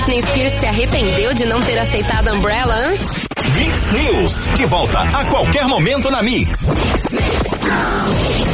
Britney Spears se arrependeu de não ter aceitado a Umbrella antes? Mix News, de volta a qualquer momento na Mix.